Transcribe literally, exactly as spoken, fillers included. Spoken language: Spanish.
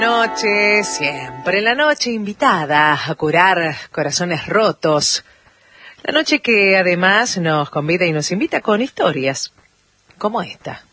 Noche, siempre la noche invitada a curar corazones rotos. La noche que además nos convida y nos invita con historias como esta.